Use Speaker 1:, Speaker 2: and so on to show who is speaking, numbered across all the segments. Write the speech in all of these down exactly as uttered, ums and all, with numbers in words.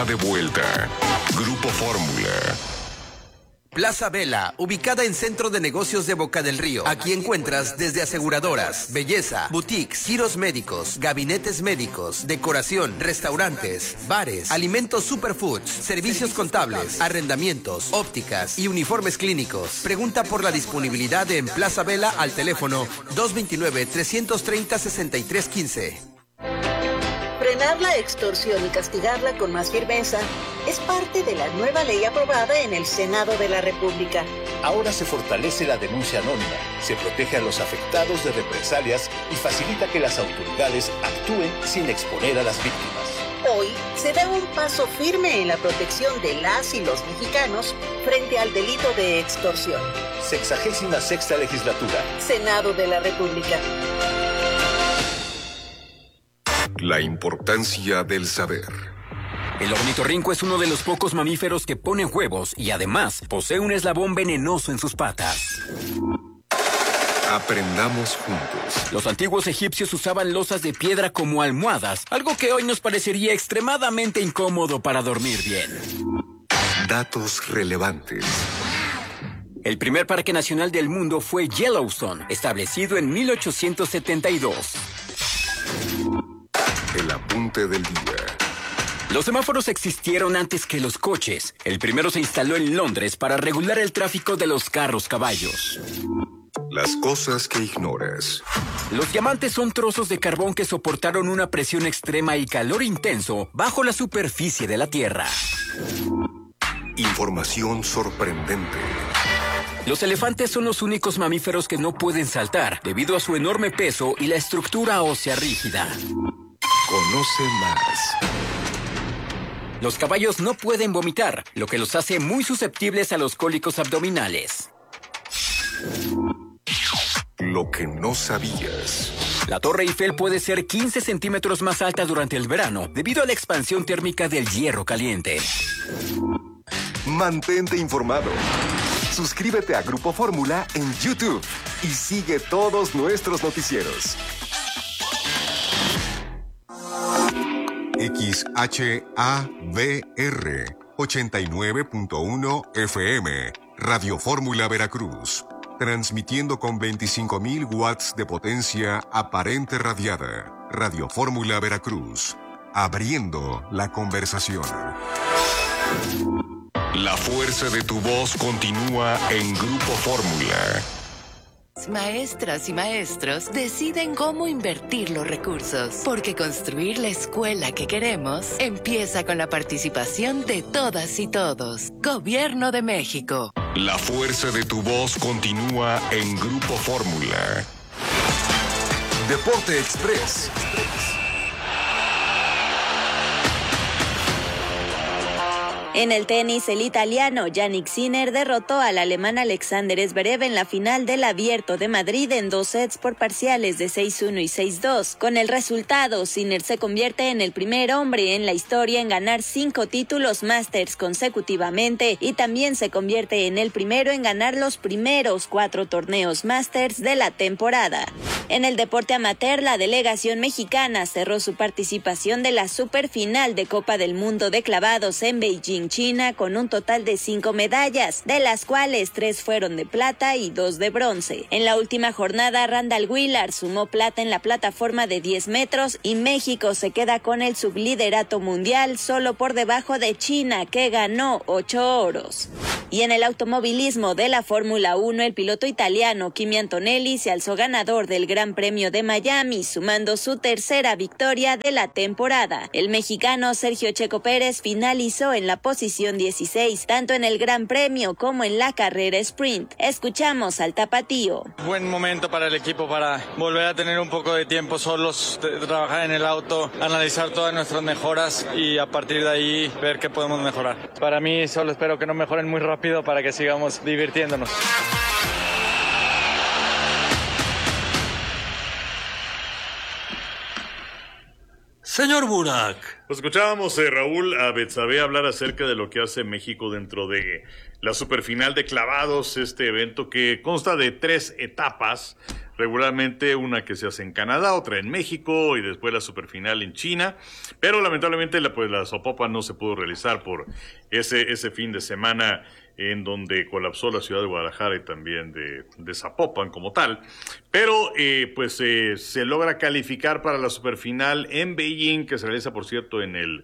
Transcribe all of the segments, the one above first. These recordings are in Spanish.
Speaker 1: está de vuelta. Grupo Fórmula.
Speaker 2: Plaza Vela, ubicada en Centro de Negocios de Boca del Río. Aquí encuentras desde aseguradoras, belleza, boutiques, giros médicos, gabinetes médicos, decoración, restaurantes, bares, alimentos superfoods, servicios contables, arrendamientos, ópticas y uniformes clínicos. Pregunta por la disponibilidad en Plaza Vela al teléfono dos dos nueve, tres tres cero, seis tres uno cinco.
Speaker 3: Frenar la extorsión y castigarla con más firmeza es parte de la nueva ley aprobada en el Senado de la República.
Speaker 4: Ahora se fortalece la denuncia anónima, se protege a los afectados de represalias y facilita que las autoridades actúen sin exponer a las víctimas.
Speaker 3: Hoy se da un paso firme en la protección de las y los mexicanos frente al delito de extorsión.
Speaker 4: Sexagésima sexta legislatura.
Speaker 3: Senado de la República.
Speaker 1: La importancia del saber.
Speaker 5: El ornitorrinco es uno de los pocos mamíferos que ponen huevos y además posee un eslabón venenoso en sus patas.
Speaker 1: Aprendamos juntos.
Speaker 5: Los antiguos egipcios usaban losas de piedra como almohadas, algo que hoy nos parecería extremadamente incómodo para dormir bien.
Speaker 1: Datos relevantes.
Speaker 5: El primer parque nacional del mundo fue Yellowstone, establecido en mil ochocientos setenta y dos.
Speaker 1: El apunte del día.
Speaker 5: Los semáforos existieron antes que los coches. El primero se instaló en Londres para regular el tráfico de los carros caballos.
Speaker 1: Las cosas que ignoras.
Speaker 5: Los diamantes son trozos de carbón que soportaron una presión extrema y calor intenso bajo la superficie de la Tierra.
Speaker 1: Información sorprendente.
Speaker 5: Los elefantes son los únicos mamíferos que no pueden saltar debido a su enorme peso y la estructura ósea rígida.
Speaker 1: Conoce más.
Speaker 5: Los caballos no pueden vomitar, lo que los hace muy susceptibles a los cólicos abdominales.
Speaker 1: Lo que no sabías.
Speaker 5: La Torre Eiffel puede ser quince centímetros más alta durante el verano debido a la expansión térmica del hierro caliente.
Speaker 1: Mantente informado. Suscríbete a Grupo Fórmula en YouTube y sigue todos nuestros noticieros.
Speaker 6: X H A V R ochenta y nueve punto uno F M, Radio Fórmula Veracruz, transmitiendo con veinticinco mil watts de potencia aparente radiada. Radio Fórmula Veracruz, abriendo la conversación.
Speaker 1: La fuerza de tu voz continúa en Grupo Fórmula.
Speaker 7: Maestras y maestros deciden cómo invertir los recursos, porque construir la escuela que queremos empieza con la participación de todas y todos. Gobierno de México.
Speaker 1: La fuerza de tu voz continúa en Grupo Fórmula. Deporte Express.
Speaker 8: En el tenis, el italiano Jannik Sinner derrotó al alemán Alexander Zverev en la final del Abierto de Madrid en dos sets por parciales de seis uno y seis dos. Con el resultado, Sinner se convierte en el primer hombre en la historia en ganar cinco títulos Masters consecutivamente y también se convierte en el primero en ganar los primeros cuatro torneos Masters de la temporada. En el deporte amateur, la delegación mexicana cerró su participación de la superfinal de Copa del Mundo de clavados en Beijing, China, con un total de cinco medallas, de las cuales tres fueron de plata y dos de bronce. En la última jornada, Randall Willard sumó plata en la plataforma de diez metros y México se queda con el subliderato mundial solo por debajo de China, que ganó ocho oros. Y en el automovilismo de la Fórmula uno, el piloto italiano Kimi Antonelli se alzó ganador del Gran Premio de Miami, sumando su tercera victoria de la temporada. El mexicano Sergio Checo Pérez finalizó en la posición dieciséis, tanto en el Gran Premio como en la carrera sprint. Escuchamos al tapatío.
Speaker 9: Buen momento para el equipo para volver a tener un poco de tiempo solos, de trabajar en el auto, analizar todas nuestras mejoras y a partir de ahí ver qué podemos mejorar. Para mí solo espero que no mejoren muy rápido para que sigamos divirtiéndonos.
Speaker 10: Señor Burak.
Speaker 11: Pues escuchábamos, eh, Raúl, a Betsabe hablar acerca de lo que hace México dentro de la superfinal de clavados, este evento que consta de tres etapas, regularmente una que se hace en Canadá, otra en México y después la superfinal en China, pero lamentablemente la, pues, la Zapopan no se pudo realizar por ese, ese fin de semana en donde colapsó la ciudad de Guadalajara y también de, de Zapopan como tal, pero eh, pues eh, se logra calificar para la superfinal en Beijing, que se realiza por cierto en el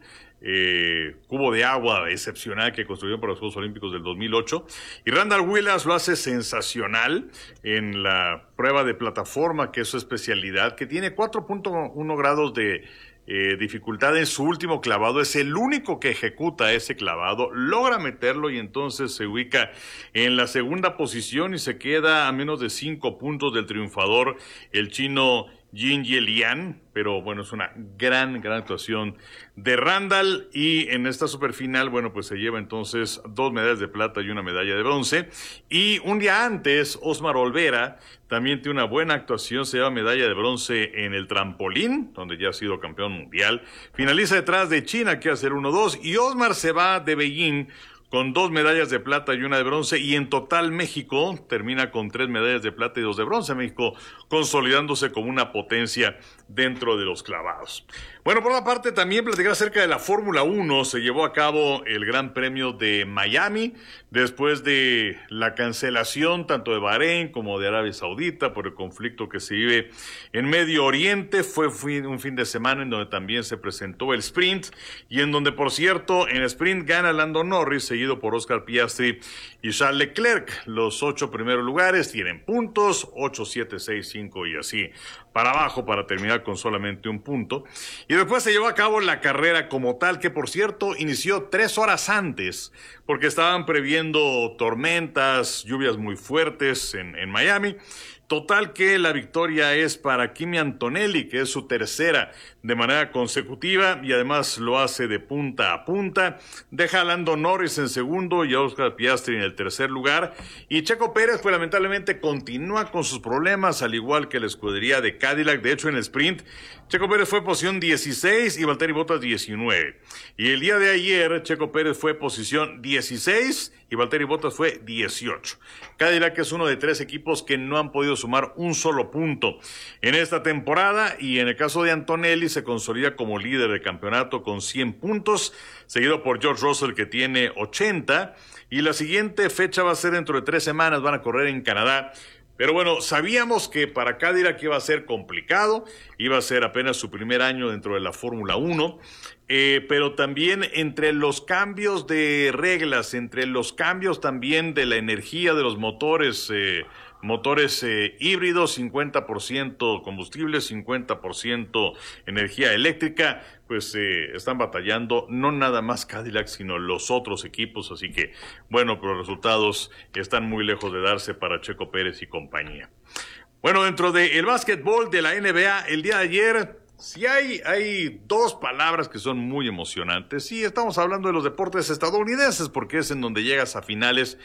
Speaker 11: eh, cubo de agua excepcional que construyeron para los Juegos Olímpicos del dos mil ocho, y Randall Williams lo hace sensacional en la prueba de plataforma, que es su especialidad, que tiene cuatro punto uno grados de Eh, dificultad en su último clavado. Es el único que ejecuta ese clavado, logra meterlo y entonces se ubica en la segunda posición y se queda a menos de cinco puntos del triunfador, el chino Jin Lian, pero bueno, es una gran, gran actuación de Randall, y en esta superfinal, bueno, pues se lleva entonces dos medallas de plata y una medalla de bronce, y un día antes, Osmar Olvera también tiene una buena actuación, se lleva medalla de bronce en el trampolín, donde ya ha sido campeón mundial, finaliza detrás de China, que hace el uno dos, y Osmar se va de Beijing con dos medallas de plata y una de bronce, y en total México termina con tres medallas de plata y dos de bronce, México consolidándose como una potencia dentro de los clavados. Bueno, por otra parte, también platicar acerca de la Fórmula uno. Se llevó a cabo el Gran Premio de Miami, después de la cancelación tanto de Bahrein como de Arabia Saudita por el conflicto que se vive en Medio Oriente. Fue un fin de semana en donde también se presentó el sprint, y en donde, por cierto, en sprint gana Lando Norris, seguido por Oscar Piastri y Charles Leclerc. Los ocho primeros lugares tienen puntos, ocho, siete, seis, cinco y así para abajo, para terminar con solamente un punto. Y después se llevó a cabo la carrera como tal, que por cierto inició tres horas antes, porque estaban previendo tormentas, lluvias muy fuertes en, en Miami. Total que la victoria es para Kimi Antonelli, que es su tercera de manera consecutiva, y además lo hace de punta a punta. Deja a Lando Norris en segundo y a Oscar Piastri en el tercer lugar. Y Checo Pérez, pues lamentablemente continúa con sus problemas, al igual que la escudería de Cadillac. De hecho, en el sprint, Checo Pérez fue posición dieciséis y Valtteri Bottas diecinueve. Y el día de ayer, Checo Pérez fue posición dieciséis y Valtteri Bottas fue dieciocho. Cadillac es uno de tres equipos que no han podido sumar un solo punto en esta temporada, y en el caso de Antonelli se consolida como líder del campeonato con cien puntos, seguido por George Russell, que tiene ochenta, y la siguiente fecha va a ser dentro de tres semanas, van a correr en Canadá. Pero bueno, sabíamos que para Cadillac iba a ser complicado, iba a ser apenas su primer año dentro de la Fórmula uno, eh, pero también entre los cambios de reglas, entre los cambios también de la energía de los motores, eh, motores eh, híbridos, cincuenta por ciento combustible, cincuenta por ciento energía eléctrica, pues eh, están batallando no nada más Cadillac, sino los otros equipos, así que bueno, pero los resultados están muy lejos de darse para Checo Pérez y compañía. Bueno, dentro del básquetbol de la N B A, el día de ayer, sí hay, hay dos palabras que son muy emocionantes. Sí, estamos hablando de los deportes estadounidenses, porque es en donde llegas a finales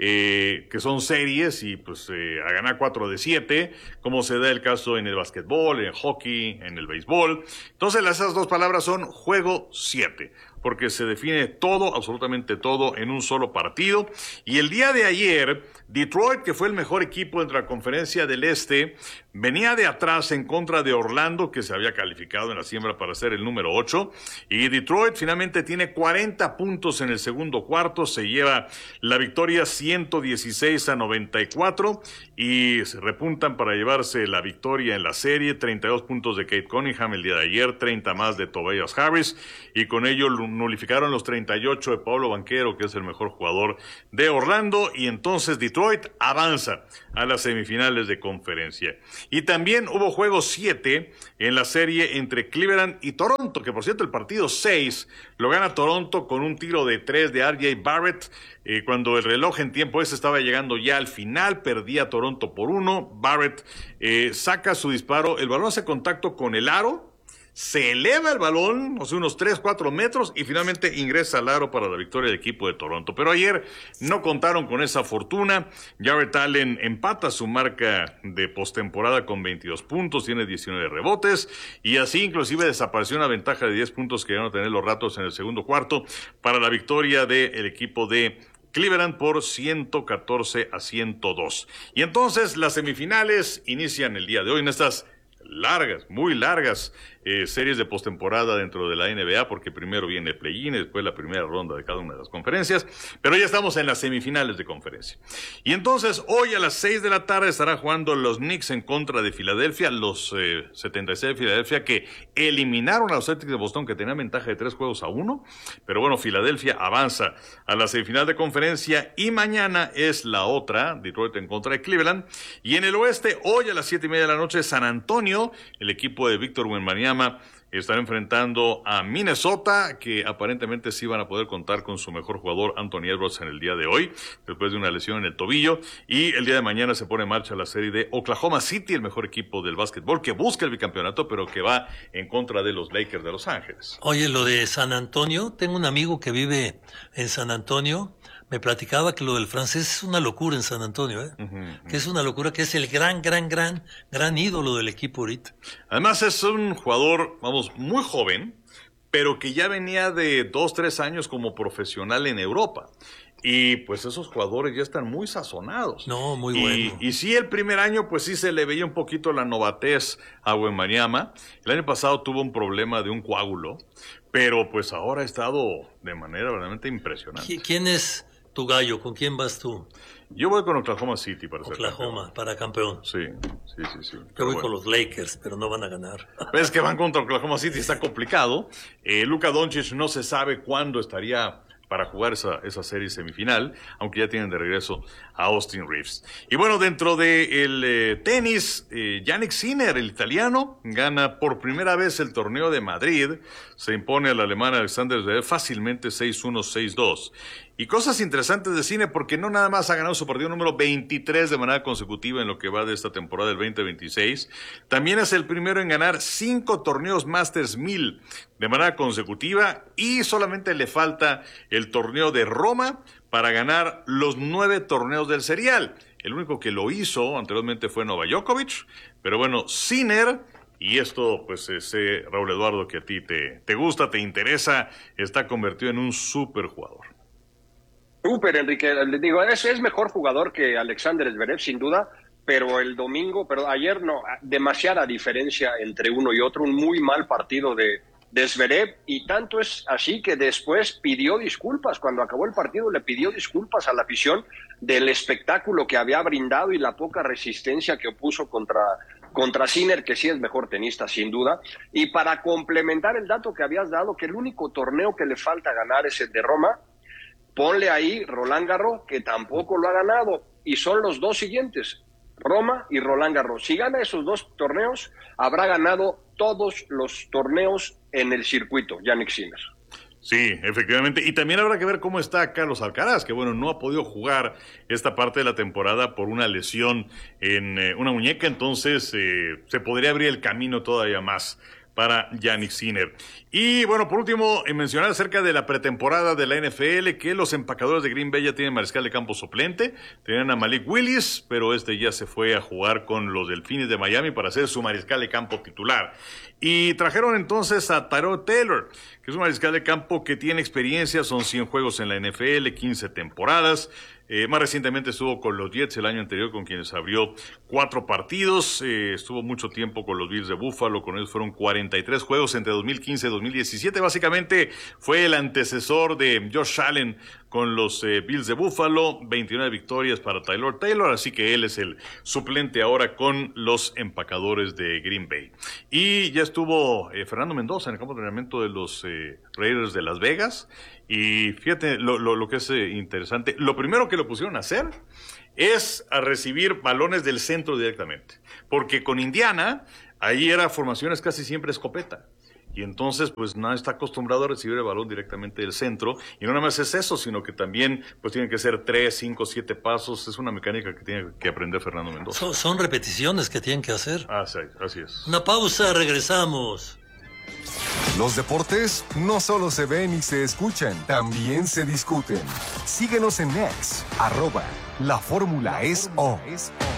Speaker 11: eh, que son series y pues eh, a ganar cuatro de siete, como se da el caso en el básquetbol, en el hockey, en el béisbol. Entonces esas dos palabras son juego siete, porque se define todo, absolutamente todo, en un solo partido. Y el día de ayer, Detroit, que fue el mejor equipo dentro de la Conferencia del Este, venía de atrás en contra de Orlando, que se había calificado en la siembra para ser el número ocho, y Detroit finalmente tiene cuarenta puntos en el segundo cuarto, se lleva la victoria ciento dieciséis a noventa y cuatro, y se repuntan para llevarse la victoria en la serie. Treinta y dos puntos de Kate Cunningham el día de ayer, treinta más de Tobias Harris, y con ello nulificaron los treinta y ocho de Pablo Banchero, que es el mejor jugador de Orlando, y entonces Detroit avanza a las semifinales de conferencia. Y también hubo juego siete en la serie entre Cleveland y Toronto, que por cierto el partido seis lo gana Toronto con un tiro de tres de R J Barrett, eh, cuando el reloj en tiempo ese estaba llegando ya al final, perdía Toronto por uno. Barrett eh, saca su disparo, el balón hace contacto con el aro, se eleva el balón, o sea, unos tres, cuatro metros, y finalmente ingresa al aro para la victoria del equipo de Toronto. Pero ayer no contaron con esa fortuna. Jarrett Allen empata su marca de postemporada con veintidós puntos, tiene diecinueve rebotes, y así inclusive desapareció una ventaja de diez puntos que iban a tener los Raptors en el segundo cuarto para la victoria del equipo de Cleveland por ciento catorce a ciento dos. Y entonces las semifinales inician el día de hoy en estas largas, muy largas eh, series de postemporada dentro de la N B A, porque primero viene el play-in y después la primera ronda de cada una de las conferencias, pero ya estamos en las semifinales de conferencia. Y entonces hoy a las seis de la tarde estarán jugando los Knicks en contra de Filadelfia, los eh, setenta y seis de Filadelfia, que eliminaron a los Celtics de Boston, que tenían ventaja de tres juegos a uno, pero bueno, Filadelfia avanza a la semifinal de conferencia, y mañana es la otra, Detroit en contra de Cleveland. Y en el oeste, hoy a las siete y media de la noche, San Antonio, el equipo de Víctor Wembanyama, estará enfrentando a Minnesota, que aparentemente sí van a poder contar con su mejor jugador, Anthony Edwards, en el día de hoy, después de una lesión en el tobillo. Y el día de mañana se pone en marcha la serie de Oklahoma City, el mejor equipo del básquetbol, que busca el bicampeonato, pero que va en contra de los Lakers de Los Ángeles.
Speaker 10: Oye, lo de San Antonio, tengo un amigo que vive en San Antonio, me platicaba que lo del francés es una locura en San Antonio, ¿eh? Uh-huh, uh-huh. Que es una locura, que es el gran, gran, gran, gran ídolo del equipo ahorita.
Speaker 11: Además es un jugador, vamos, muy joven, pero que ya venía de dos, tres años como profesional en Europa. Y pues esos jugadores ya están muy sazonados.
Speaker 10: No, muy
Speaker 11: y,
Speaker 10: bueno.
Speaker 11: Y sí, el primer año pues sí se le veía un poquito la novatez a Wembanyama. El año pasado tuvo un problema de un coágulo, pero pues ahora ha estado de manera verdaderamente impresionante.
Speaker 10: ¿Quién es tu gallo? ¿Con quién vas tú?
Speaker 11: Yo voy con Oklahoma City para ser
Speaker 10: Oklahoma,
Speaker 11: campeón.
Speaker 10: para campeón.
Speaker 11: Sí, sí, sí, sí.
Speaker 10: Yo
Speaker 11: Pero
Speaker 10: voy
Speaker 11: bueno.
Speaker 10: con los Lakers, pero no van a ganar.
Speaker 11: Ves que van contra Oklahoma City, está complicado. Eh, Luka Doncic no se sabe cuándo estaría para jugar esa, esa serie semifinal, aunque ya tienen de regreso a Austin Reeves. Y bueno, dentro del de eh, tenis, eh, Jannik Sinner, el italiano, gana por primera vez el torneo de Madrid, se impone al alemán Alexander Zverev fácilmente seis uno, seis dos. Y cosas interesantes de Sinner, porque no nada más ha ganado su partido número veintitrés de manera consecutiva en lo que va de esta temporada del veinte veintiséis, también es el primero en ganar cinco torneos Masters mil de manera consecutiva, y solamente le falta el torneo de Roma para ganar los nueve torneos del serial. El único que lo hizo anteriormente fue Novak Djokovic, pero bueno, Sinner, y esto pues sé, Raúl Eduardo, que a ti te, te gusta, te interesa, está convertido en un súper jugador.
Speaker 12: Súper, Enrique. Le digo, es, es mejor jugador que Alexander Zverev, sin duda, pero el domingo, pero ayer no, demasiada diferencia entre uno y otro, un muy mal partido de, de Zverev, y tanto es así que después pidió disculpas. Cuando acabó el partido le pidió disculpas a la afición del espectáculo que había brindado y la poca resistencia que opuso contra, contra Sinner, que sí es mejor tenista, sin duda. Y para complementar el dato que habías dado, que el único torneo que le falta ganar es el de Roma, ponle ahí Roland Garros, que tampoco lo ha ganado, y son los dos siguientes, Roma y Roland Garros. Si gana esos dos torneos, habrá ganado todos los torneos en el circuito, Jannik Sinner.
Speaker 11: Sí, efectivamente. Y también habrá que ver cómo está Carlos Alcaraz, que bueno, no ha podido jugar esta parte de la temporada por una lesión en eh, una muñeca, entonces eh, se podría abrir el camino todavía más para Jannik Sinner. Y bueno, por último, en mencionar acerca de la pretemporada de la N F L, que los empacadores de Green Bay ya tienen mariscal de campo suplente. Tenían a Malik Willis, pero este ya se fue a jugar con los Delfines de Miami para ser su mariscal de campo titular. Y trajeron entonces a Tyrod Taylor, que es un mariscal de campo que tiene experiencia, son cien juegos en la N F L, quince temporadas. Eh, más recientemente estuvo con los Jets el año anterior, con quienes abrió cuatro partidos. Eh, estuvo mucho tiempo con los Bills de Buffalo, con ellos fueron cuarenta y tres juegos entre dos mil quince y dos mil diecisiete. Básicamente fue el antecesor de Josh Allen con los eh, Bills de Buffalo, veintinueve victorias para Tyrod Taylor, así que él es el suplente ahora con los empacadores de Green Bay. Y ya estuvo eh, Fernando Mendoza en el campo de entrenamiento de los eh, Raiders de Las Vegas. Y fíjate lo, lo, lo que es eh, interesante. Lo primero que lo pusieron a hacer es a recibir balones del centro directamente. Porque con Indiana, ahí era formaciones casi siempre escopeta. Y entonces, pues, no está acostumbrado a recibir el balón directamente del centro. Y no nada más es eso, sino que también, pues, tienen que ser tres, cinco, siete pasos. Es una mecánica que tiene que aprender Fernando Mendoza.
Speaker 10: Son, son repeticiones que tienen que hacer.
Speaker 11: Ah, sí, así es.
Speaker 10: Una pausa, regresamos.
Speaker 1: Los deportes no solo se ven y se escuchan, también se discuten. Síguenos en X, arroba La Fórmula es O.